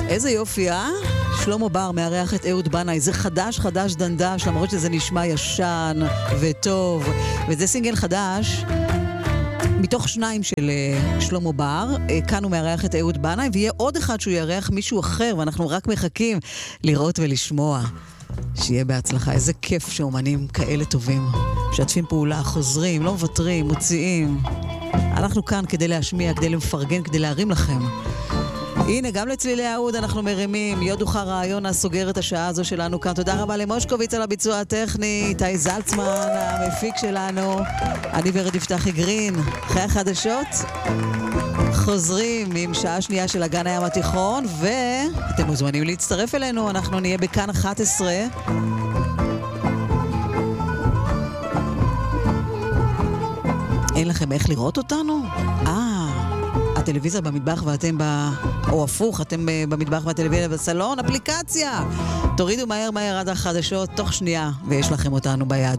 איזה יופי, שלמה בר מארח את אהוד בנאי. זה חדש דנדש, למרות שזה נשמע ישן וטוב. וזה סינגל חדש מתוך 2 של שלמה בר. כאן הוא מארח את אהוד בנאי, ויהיה עוד אחד שהוא יארח מישהו אחר, ואנחנו רק מחכים לראות ולשמוע. שיהיה בהצלחה. איזה כיף שאומנים כאלה טובים, משתפים פעולה, חוזרים, לא מוותרים, מוציאים. אנחנו כאן כדי להשמיע, כדי לפרגן, כדי להרים לכם. הנה, גם לצלילי האוד אנחנו מרימים. יודוך רעיון הסוגר את השעה הזו שלנו כאן. תודה רבה למושקוביץ על הביצוע הטכני, איתי זלצמן, המפיק שלנו. אני ורד יפתחי גרין. אחרי החדשות חוזרים עם שעה שנייה של אגן הים התיכון, ואתם מוזמנים להצטרף אלינו. אנחנו נהיה בכאן 11. אין לכם איך לראות אותנו? הטלוויזיה במטבח ואתם או הפוך, אתם במטבח והטלוויזיה בסלון, אפליקציה. תורידו מהר עד החדשות, תוך שנייה, ויש לכם אותנו ביד.